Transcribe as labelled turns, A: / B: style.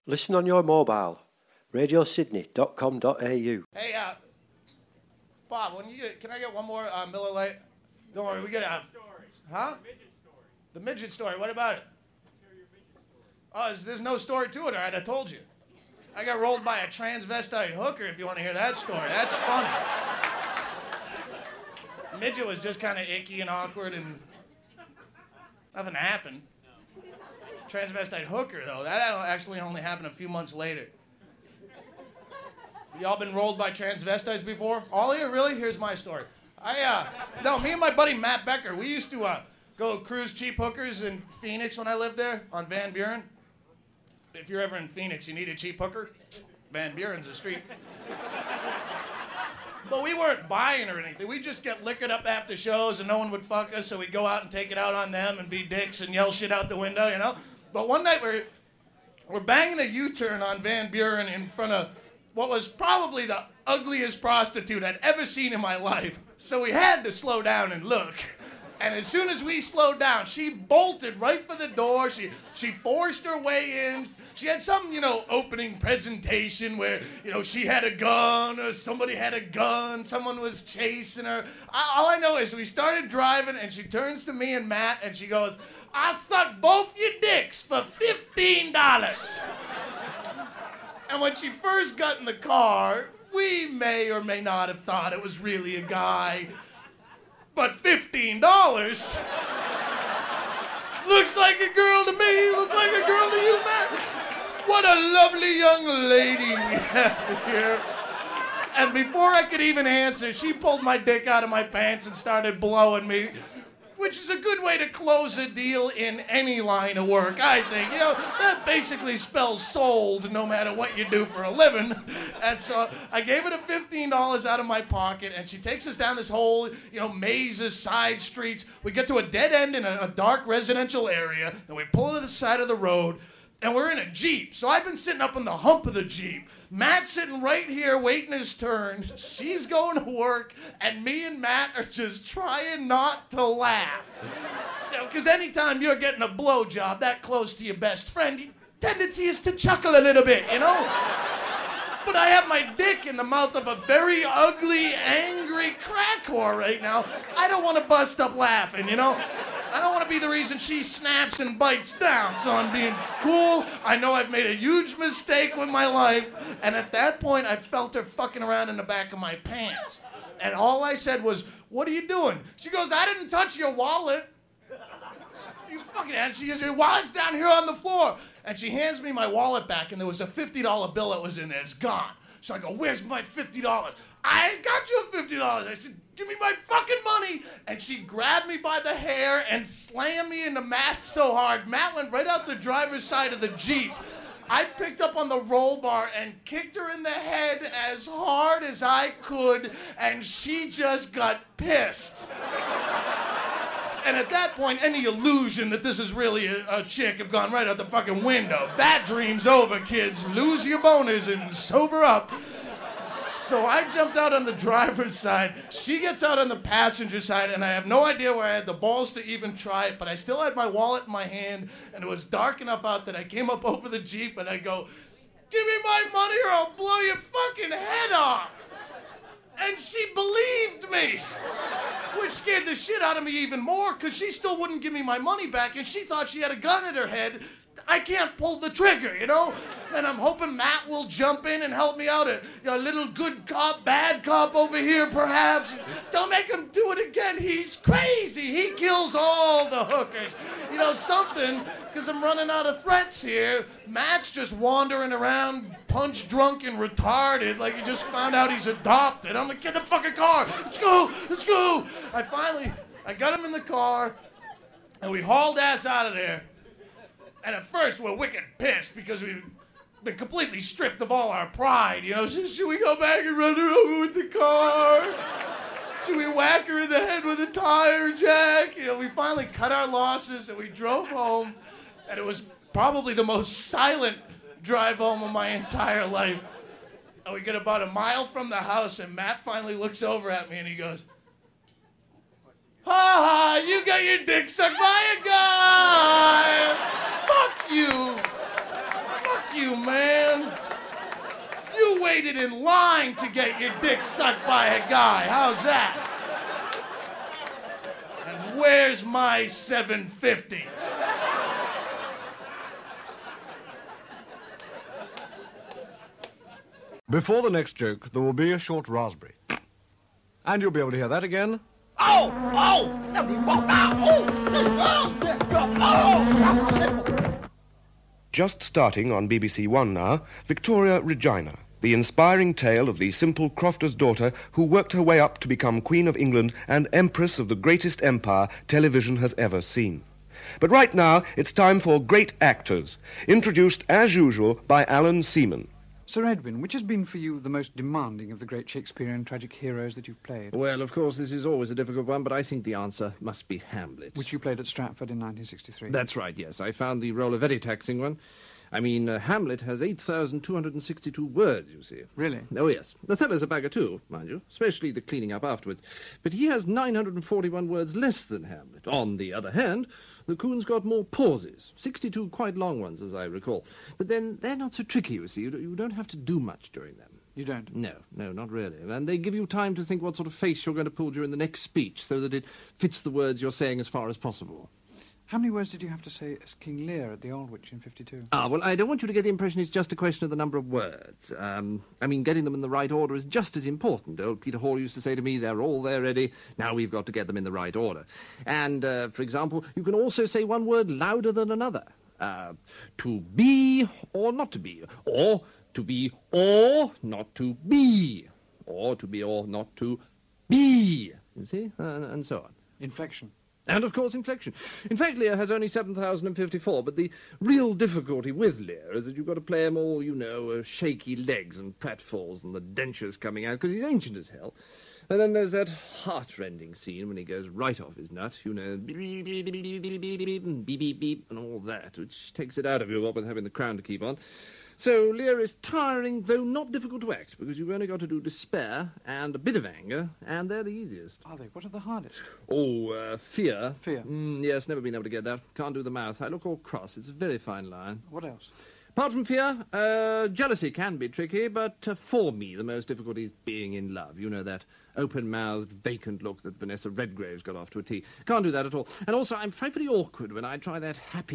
A: Listen on your mobile. radiosydney.com.au.
B: Hey, Bob, can I get one more Miller Lite? Don't worry, we get huh? The midget story. What about it? Oh, there's no story to it. All right, I told you. I got rolled by a transvestite hooker. If you want to hear that story, that's funny. Midget was just kind of icky and awkward, and nothing happened. Transvestite hooker, though, that actually only happened a few months later. Y'all been rolled by transvestites before? All of you, really? Here's my story. Me and my buddy Matt Becker, we used to go cruise cheap hookers in Phoenix when I lived there on Van Buren. If you're ever in Phoenix, you need a cheap hooker, Van Buren's a street. But we weren't buying or anything. We'd just get liquored up after shows and no one would fuck us, so we'd go out and take it out on them and be dicks and yell shit out the window, you know? But one night we're banging a U-turn on Van Buren in front of what was probably the ugliest prostitute I'd ever seen in my life. So we had to slow down and look. And as soon as we slowed down, she bolted right for the door. She forced her way in. She had some, opening presentation where, she had a gun or somebody had a gun. Someone was chasing her. All I know is we started driving and she turns to me and Matt and she goes, "I sucked both your dicks for $15. And when she first got in the car, we may or may not have thought it was really a guy. But $15 looks like a girl to me, looks like a girl to you, man. What a lovely young lady we have here. And before I could even answer, she pulled my dick out of my pants and started blowing me, which is a good way to close a deal in any line of work, I think. That basically spells sold no matter what you do for a living. And so I gave her the $15 out of my pocket, and she takes us down this whole, mazes, side streets. We get to a dead end in a dark residential area, and we pull to the side of the road, and we're in a Jeep. So I've been sitting up on the hump of the Jeep. Matt's sitting right here waiting his turn. She's going to work, and me and Matt are just trying not to laugh. Because anytime you're getting a blowjob that close to your best friend, the tendency is to chuckle a little bit, But I have my dick in the mouth of a very ugly, angry crack whore right now. I don't want to bust up laughing, I don't want to be the reason she snaps and bites down, so I'm being cool. I know I've made a huge mistake with my life, and at that point, I felt her fucking around in the back of my pants. And all I said was, "What are you doing?" She goes, "I didn't touch your wallet." You fucking ass. She goes, "Your wallet's down here on the floor." And she hands me my wallet back, and there was a $50 bill that was in there. It's gone. So I go, "Where's my $50? "I got you $50. I said, "Give me my fucking money." And she grabbed me by the hair and slammed me into Matt so hard. Matt went right out the driver's side of the Jeep. I picked up on the roll bar and kicked her in the head as hard as I could, and she just got pissed. And at that point, any illusion that this is really a chick have gone right out the fucking window. That dream's over, kids. Lose your boners and sober up. So I jumped out on the driver's side. She gets out on the passenger side, and I have no idea where I had the balls to even try it, but I still had my wallet in my hand, and it was dark enough out that I came up over the Jeep, and I go, "Give me my money or I'll blow your fucking head off." And she believed me, which scared the shit out of me even more, because she still wouldn't give me my money back, and she thought she had a gun at her head. I can't pull the trigger, And I'm hoping Matt will jump in and help me out. A little good cop, bad cop over here, perhaps. Don't make him do it again. He's crazy. He kills all the hookers. Something, because I'm running out of threats here. Matt's just wandering around, punch drunk and retarded, like he just found out he's adopted. I'm like, "Get in the fucking car. Let's go. Let's go." I got him in the car, and we hauled ass out of there. And at first, we're wicked pissed because we've been completely stripped of all our pride. Should we go back and run her over with the car? Should we whack her in the head with a tire jack? We finally cut our losses and we drove home. And it was probably the most silent drive home of my entire life. And we get about a mile from the house, and Matt finally looks over at me and he goes, "Ha ha, you got your dick sucked by a guy. Fuck you. Fuck Fuck you, man. You waited in line to get your dick sucked by a guy. How's that? And where's my $7.50?
C: Before the next joke, there will be a short raspberry. And you'll be able to hear that again.
D: Just starting on BBC One now, Victoria Regina, the inspiring tale of the simple crofter's daughter who worked her way up to become Queen of England and Empress of the greatest empire television has ever seen. But right now, it's time for Great Actors, introduced as usual by Alan Seaman.
E: Sir Edwin, which has been for you the most demanding of the great Shakespearean tragic heroes that you've played?
F: Well, of course, this is always a difficult one, but I think the answer must be Hamlet.
E: Which you played at Stratford in 1963.
F: That's right, yes. I found the role a very taxing one. I mean, Hamlet has 8,262 words, you see.
E: Really?
F: Oh, yes. Othello's a bagger too, mind you, especially the cleaning up afterwards. But he has 941 words less than Hamlet. On the other hand, the Coon's got more pauses, 62 quite long ones, as I recall. But then they're not so tricky, you see. You don't have to do much during them.
E: You don't?
F: No, not really. And they give you time to think what sort of face you're going to pull during the next speech so that it fits the words you're saying as far as possible.
E: How many words did you have to say as King Lear at the Aldwych in 52?
F: Well, I don't want you to get the impression it's just a question of the number of words. I mean, getting them in the right order is just as important. Old Peter Hall used to say to me, they're all there ready, now we've got to get them in the right order. And, for example, you can also say one word louder than another. To be or not to be, or to be or not to be, or to be or not to be, you see, and so on.
E: Inflection.
F: And, of course, inflection. In fact, Lear has only 7,054, but the real difficulty with Lear is that you've got to play him all, you know, shaky legs and pratfalls and the dentures coming out, because he's ancient as hell. And then there's that heart-rending scene when he goes right off his nut, you know, beep, beep, beep, beep, beep, beep, beep, beep, beep, beep, and all that, which takes it out of you, what with having the crown to keep on. So Lear is tiring, though not difficult to act, because you've only got to do despair and a bit of anger, and they're the easiest.
E: Are they? What are the hardest?
F: Oh, fear.
E: Fear?
F: Yes, never been able to get that. Can't do the mouth. I look all cross. It's a very fine line.
E: What else?
F: Apart from fear, jealousy can be tricky, but for me, the most difficult is being in love. You know, that open-mouthed, vacant look that Vanessa Redgrave's got off to a T. Can't do that at all. And also, I'm frightfully awkward when I try that happy